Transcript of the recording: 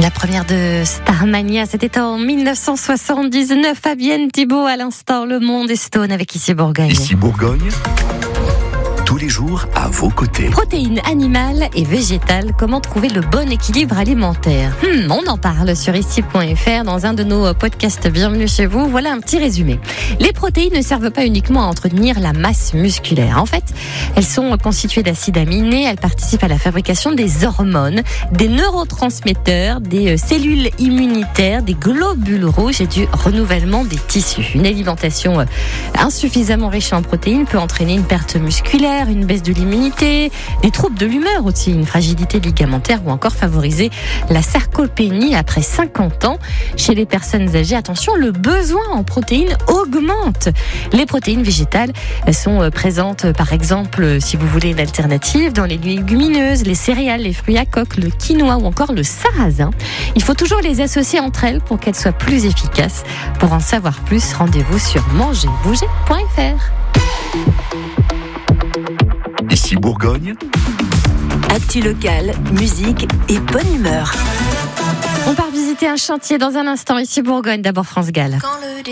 La première de Starmania, c'était en 1979. Fabienne Thibault à l'instant, Le Monde et Stone avec Ici Bourgogne. Ici Bourgogne, tous les jours à vos côtés. Protéines animales et végétales, comment trouver le bon équilibre alimentaire? On en parle sur ici.fr dans un de nos podcasts. Bienvenue chez vous. Voilà un petit résumé. Les protéines ne servent pas uniquement à entretenir la masse musculaire. En fait, elles sont constituées d'acides aminés. Elles participent à la fabrication des hormones, des neurotransmetteurs, des cellules immunitaires, des globules rouges et du renouvellement des tissus. Une alimentation insuffisamment riche en protéines peut entraîner une perte musculaire, une baisse de l'immunité, des troubles de l'humeur aussi, une fragilité ligamentaire ou encore favoriser la sarcopénie après 50 ans. Chez les personnes âgées, attention, le besoin en protéines augmente. Les protéines végétales sont présentes, par exemple, si vous voulez une alternative, dans les légumineuses, les céréales, les fruits à coque, le quinoa ou encore le sarrasin. Il faut toujours les associer entre elles pour qu'elles soient plus efficaces. Pour en savoir plus, rendez-vous sur mangerbouger.fr. Ici Bourgogne, actu locale, musique et bonne humeur. On part visiter un chantier dans un instant. Ici Bourgogne, d'abord France Gall.